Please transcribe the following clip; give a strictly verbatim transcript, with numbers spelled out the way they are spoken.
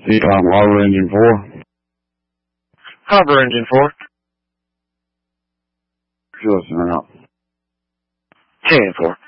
The um, Harbor Engine four. Harbor Engine four. You're listening out. ten four.